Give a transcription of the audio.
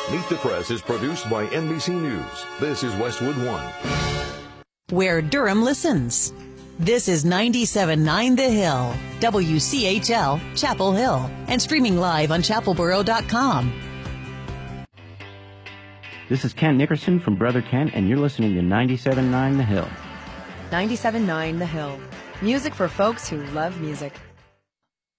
Meet the Press is produced by NBC News. This is Westwood One. Where Durham listens. This is 97.9 The Hill, WCHL, Chapel Hill, and streaming live on chapelboro.com. This is Ken Nickerson from Brother Ken, and you're listening to 97.9 The Hill. 97.9 The Hill. Music for folks who love music.